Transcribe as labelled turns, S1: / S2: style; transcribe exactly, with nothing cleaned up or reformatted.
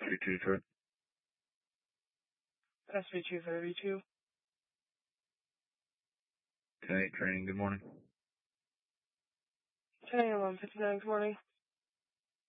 S1: three two Detroit.
S2: S V two thirty-two.
S1: ten eight training, good morning.
S2: ten a m eleven fifty-nine, good morning.